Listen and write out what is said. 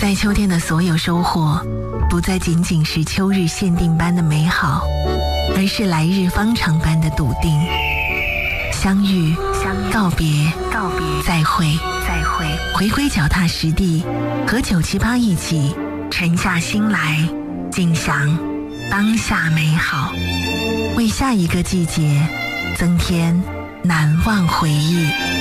在秋天的所有收获，不再仅仅是秋日限定般的美好，而是来日方长般的笃定。相遇，告别，再会，回归脚踏实地，和978一起沉下心来，尽享当下美好，为下一个季节增添难忘回忆。